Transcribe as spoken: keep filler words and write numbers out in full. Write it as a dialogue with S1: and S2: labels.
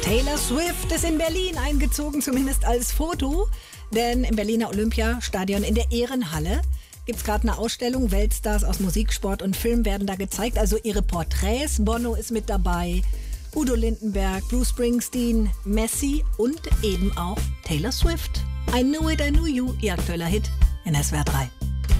S1: Taylor Swift ist in Berlin eingezogen, zumindest als Foto. Denn im Berliner Olympiastadion in der Ehrenhalle gibt es gerade eine Ausstellung. Weltstars aus Musik, Sport und Film werden da gezeigt. Also ihre Porträts. Bono ist mit dabei, Udo Lindenberg, Bruce Springsteen, Messi und eben auch Taylor Swift. I Knew It, I Knew You, ihr aktueller Hit in S W R drei.